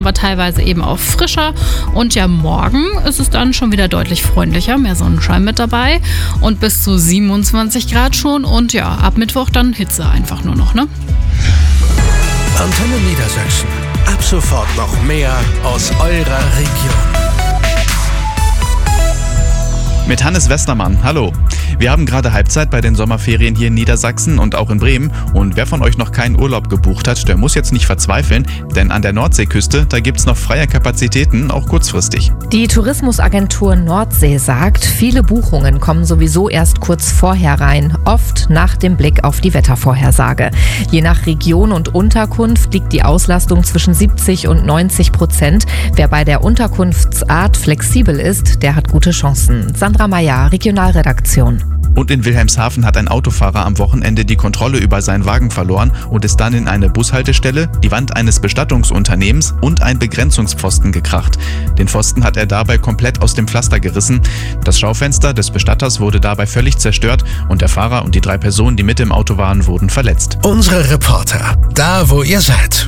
aber teilweise eben auch frischer. Und ja, morgen ist es dann schon wieder deutlich freundlicher, mehr Sonnenschein mit dabei und bis zu 27 Grad schon. Und ja, ab Mittwoch dann Hitze einfach nur noch, ne? Antenne Niedersachsen. Ab sofort noch mehr aus eurer Region. Mit Hannes Westermann, hallo. Wir haben gerade Halbzeit bei den Sommerferien hier in Niedersachsen und auch in Bremen. Und wer von euch noch keinen Urlaub gebucht hat, der muss jetzt nicht verzweifeln, denn an der Nordseeküste, da gibt's noch freie Kapazitäten, auch kurzfristig. Die Tourismusagentur Nordsee sagt, viele Buchungen kommen sowieso erst kurz vorher rein, oft nach dem Blick auf die Wettervorhersage. Je nach Region und Unterkunft liegt die Auslastung zwischen 70% und 90%. Wer bei der Unterkunftsart flexibel ist, der hat gute Chancen. Sandra Meyer, Regionalredaktion. Und in Wilhelmshaven hat ein Autofahrer am Wochenende die Kontrolle über seinen Wagen verloren und ist dann in eine Bushaltestelle, die Wand eines Bestattungsunternehmens und ein Begrenzungspfosten gekracht. Den Pfosten hat er dabei komplett aus dem Pflaster gerissen. Das Schaufenster des Bestatters wurde dabei völlig zerstört und der Fahrer und die 3 Personen, die mit im Auto waren, wurden verletzt. Unsere Reporter, da wo ihr seid.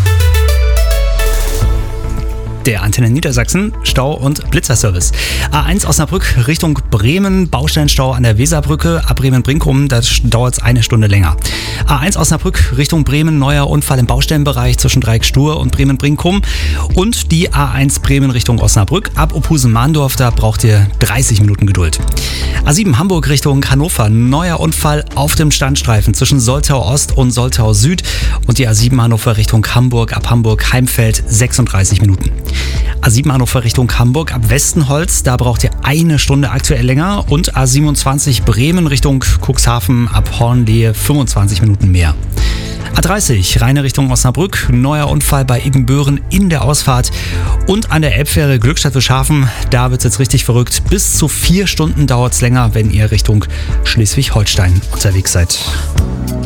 Der Antenne Niedersachsen Stau- und Blitzerservice. A1 Osnabrück Richtung Bremen, Baustellenstau an der Weserbrücke, ab Bremen-Brinkum, da dauert es 1 Stunde länger. A1 Osnabrück Richtung Bremen, neuer Unfall im Baustellenbereich zwischen Dreieckstur und Bremen-Brinkum. Und die A1 Bremen Richtung Osnabrück, ab Opusen-Mahndorf, da braucht ihr 30 Minuten Geduld. A7 Hamburg Richtung Hannover, neuer Unfall auf dem Standstreifen zwischen Soltau Ost und Soltau Süd. Und die A7 Hannover Richtung Hamburg, ab Hamburg-Heimfeld 36 Minuten. A7 Hannover Richtung Hamburg ab Westenholz, da braucht ihr 1 Stunde aktuell länger. Und A27 Bremen Richtung Cuxhaven ab Hornlehe 25 Minuten mehr. A30 Rheine Richtung Osnabrück, neuer Unfall bei Ibbenbüren in der Ausfahrt. Und an der Elbfähre Glückstadt-Wilshaven, da wird es jetzt richtig verrückt. Bis zu 4 Stunden dauert es länger, wenn ihr Richtung Schleswig-Holstein unterwegs seid.